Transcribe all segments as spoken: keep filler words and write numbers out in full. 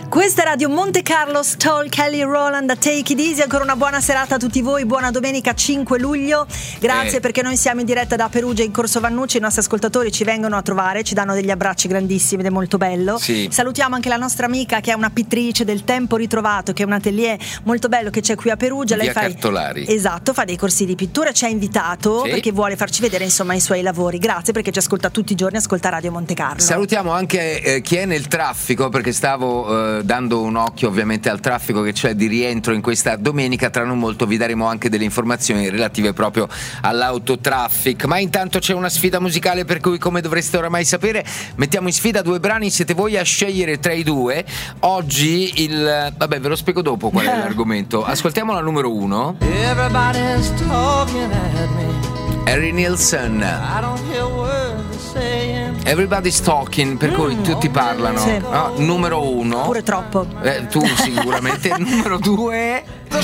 Questa è Radio Monte Carlo, Stoll, Kelly Rowland, Take It Easy. Ancora una buona serata a tutti voi, buona domenica cinque luglio. Grazie eh. perché noi siamo in diretta da Perugia in Corso Vannucci. I nostri ascoltatori ci vengono a trovare, ci danno degli abbracci grandissimi ed è molto bello. Sì. Salutiamo anche la nostra amica che è una pittrice del Tempo Ritrovato, che è un atelier molto bello che c'è qui a Perugia. Via Lei fa Cartolari. Esatto, fa dei corsi di pittura, ci ha invitato sì. perché vuole farci vedere insomma i suoi lavori. Grazie perché ci ascolta tutti i giorni, ascolta Radio Monte Carlo. Salutiamo anche eh, chi è nel traffico, perché stavo eh, dando un occhio ovviamente al traffico che c'è di rientro in questa domenica. Tra non molto vi daremo anche delle informazioni relative proprio all'autotraffic, ma intanto c'è una sfida musicale per cui, come dovreste oramai sapere, mettiamo in sfida due brani, siete voi a scegliere tra i due. Oggi il vabbè ve lo spiego dopo qual è l'argomento. Ascoltiamo la numero uno, Everybody's talking at me. Harry Nilsson, I don't hear words saying. Everybody's Talking, per cui Mm. tutti parlano. Sì. No? Numero uno, Pure troppo. eh, tu sicuramente. Numero due,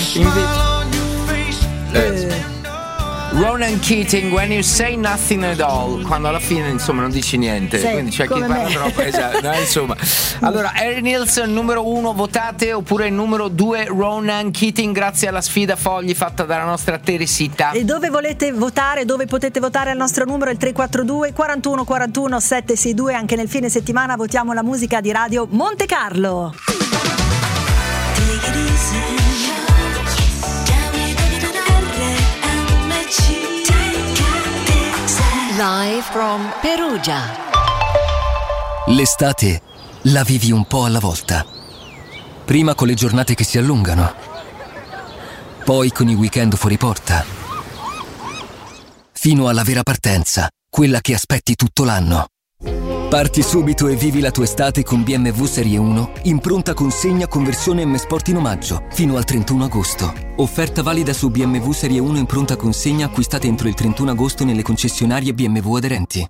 Eh. Ronan Keating, When You Say Nothing at All, quando alla fine insomma non dici niente, Sì, quindi c'è chi come parla me. troppo. Esatto, no, insomma. Allora, Harry Nilsson numero uno, votate, oppure numero due Ronan Keating, grazie alla sfida fogli fatta dalla nostra Teresita. E dove volete votare, dove potete votare al nostro numero, il tre quattro due quarantuno quarantuno sette sei due. Anche nel fine settimana votiamo la musica di Radio Monte Carlo. Live from Perugia. L'estate la vivi un po' alla volta. Prima con le giornate che si allungano, poi con i weekend fuori porta, fino alla vera partenza, quella che aspetti tutto l'anno. Parti subito e vivi la tua estate con B M W Serie uno in pronta consegna con versione M Sport in omaggio fino al trentuno agosto. Offerta valida su B M W Serie uno in pronta consegna acquistate entro il trentuno agosto nelle concessionarie B M W aderenti.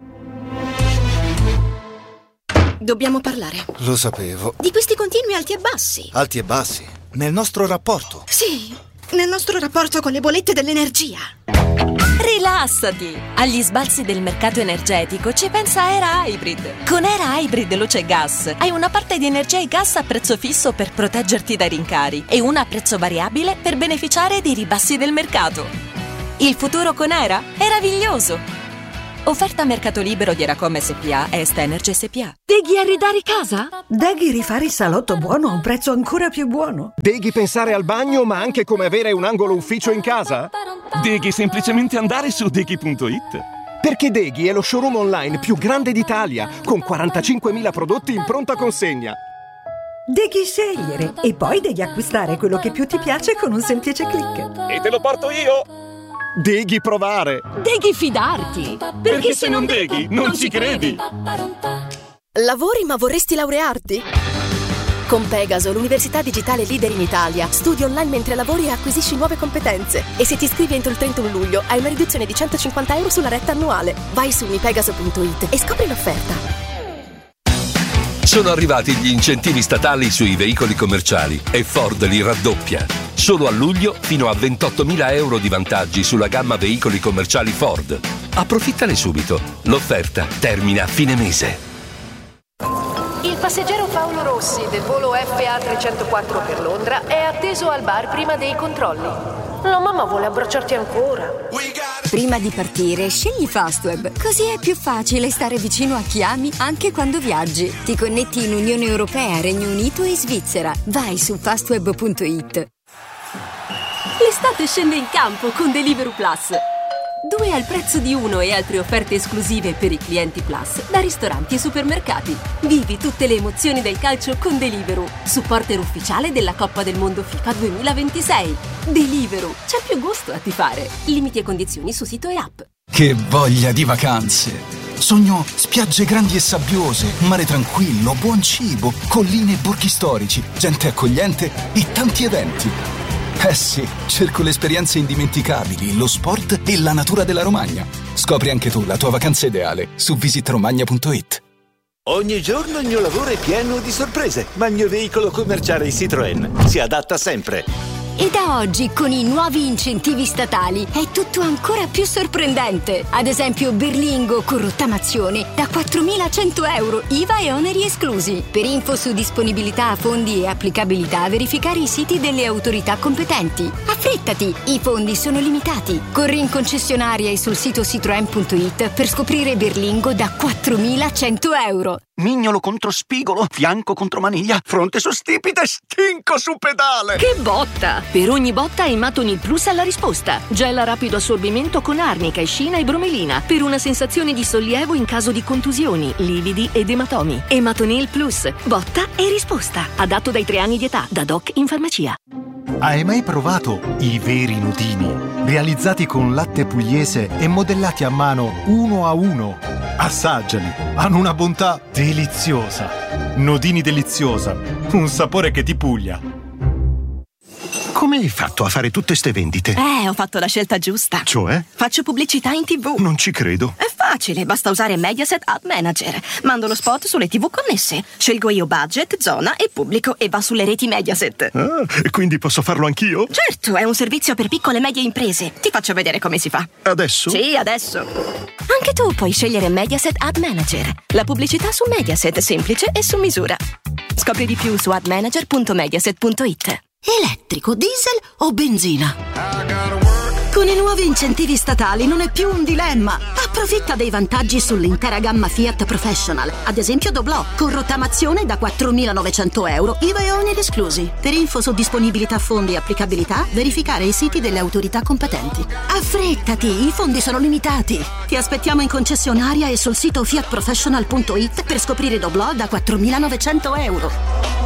Dobbiamo parlare. Lo sapevo. Di questi continui alti e bassi. Alti e bassi. Nel nostro rapporto. Sì, nel nostro rapporto con le bollette dell'energia. Rilassati! Agli sbalzi del mercato energetico ci pensa Era Hybrid. Con Era Hybrid Luce e Gas hai una parte di energia e gas a prezzo fisso per proteggerti dai rincari e una a prezzo variabile per beneficiare dei ribassi del mercato. Il futuro con Era è meraviglioso! Offerta a mercato libero di Eracom S P A e Est Energy S P A. Deghi arredare casa? Deghi rifare il salotto buono a un prezzo ancora più buono. Deghi pensare al bagno ma anche come avere un angolo ufficio in casa? Deghi semplicemente andare su deghi punto it. Perché Deghi è lo showroom online più grande d'Italia, con quarantacinquemila prodotti in pronta consegna. Deghi scegliere e poi devi acquistare quello che più ti piace con un semplice click. E te lo porto io! Deghi provare! Deghi fidarti! Perché, Perché se non deghi, non ci credi! Lavori ma vorresti laurearti? Con Pegaso, l'università digitale leader in Italia, studi online mentre lavori e acquisisci nuove competenze. E se ti iscrivi entro il trentuno luglio hai una riduzione di centocinquanta euro sulla retta annuale. Vai su unipegaso punto it e scopri l'offerta. Sono arrivati gli incentivi statali sui veicoli commerciali e Ford li raddoppia. Solo a luglio fino a ventottomila euro di vantaggi sulla gamma veicoli commerciali Ford. Approfittane subito. L'offerta termina a fine mese. Il passeggero Paolo Rossi del volo F A trecentoquattro per Londra è atteso al bar prima dei controlli. La mamma vuole abbracciarti ancora. Prima di partire, scegli Fastweb, così è più facile stare vicino a chi ami anche quando viaggi. Ti connetti in Unione Europea, Regno Unito e Svizzera. Vai su fastweb punto it. L'estate scende in campo con Deliveroo Plus. Due al prezzo di uno e altre offerte esclusive per i clienti Plus da ristoranti e supermercati. Vivi tutte le emozioni del calcio con Deliveroo, supporter ufficiale della Coppa del Mondo FIFA duemilaventisei. Deliveroo, c'è più gusto a tifare. Limiti e condizioni su sito e app. Che voglia di vacanze! Sogno spiagge grandi e sabbiose, mare tranquillo, buon cibo, colline e borghi storici, gente accogliente e tanti eventi. Eh sì, cerco le esperienze indimenticabili, lo sport e la natura della Romagna. Scopri anche tu la tua vacanza ideale su visit romagna punto it. Ogni giorno il mio lavoro è pieno di sorprese, ma il mio veicolo commerciale Citroën si adatta sempre. E da oggi, con i nuovi incentivi statali, è tutto ancora più sorprendente. Ad esempio, Berlingo con rottamazione da quattromilacento euro, I V A e oneri esclusi. Per info su disponibilità, fondi e applicabilità, verificare i siti delle autorità competenti. Affrettati, i fondi sono limitati. Corri in concessionaria e sul sito citroen punto it per scoprire Berlingo da quattromilacento euro. Mignolo contro spigolo, fianco contro maniglia, fronte su stipite, stinco su pedale. Che botta! Per ogni botta Ematonil Plus ha la risposta. Gel a rapido assorbimento con arnica, escina e bromelina per una sensazione di sollievo in caso di contusioni, lividi ed ematomi. Ematonil Plus, botta e risposta. Adatto dai tre anni di età, da doc in farmacia. Hai mai provato i veri nudini? Realizzati con latte pugliese e modellati a mano uno a uno. Assaggiali, hanno una bontà deliziosa. Nodini deliziosa, un sapore che ti puglia. Come hai fatto a fare tutte ste vendite? Eh, ho fatto la scelta giusta. Cioè? Faccio pubblicità in tivù. Non ci credo. È facile, basta usare Mediaset Ad Manager. Mando lo spot sulle tivù connesse. Scelgo io budget, zona e pubblico e va sulle reti Mediaset. Ah, e quindi posso farlo anch'io? Certo, è un servizio per piccole e medie imprese. Ti faccio vedere come si fa. Adesso? Sì, adesso. Anche tu puoi scegliere Mediaset Ad Manager. La pubblicità su Mediaset, semplice e su misura. Scopri di più su admanager punto mediaset punto it. Elettrico, diesel o benzina? Con i nuovi incentivi statali non è più un dilemma. Approfitta dei vantaggi sull'intera gamma Fiat Professional. Ad esempio Doblò, con rottamazione da quattromilanovecento euro, I V A e oneri esclusi. Per info su disponibilità, fondi e applicabilità, verificare i siti delle autorità competenti. Affrettati, i fondi sono limitati. Ti aspettiamo in concessionaria e sul sito fiat professional punto it per scoprire Doblò da quattromilanovecento euro.